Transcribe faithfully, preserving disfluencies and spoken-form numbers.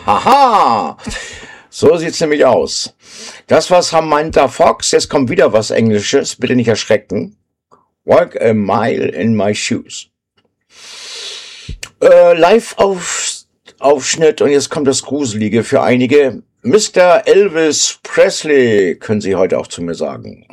Haha, so sieht's nämlich aus. Das war Samantha Fox, jetzt kommt wieder was Englisches, bitte nicht erschrecken. Walk a mile in my shoes. Äh, Live-Aufschnitt und jetzt kommt das Gruselige für einige. Mister Elvis Presley, können Sie heute auch zu mir sagen.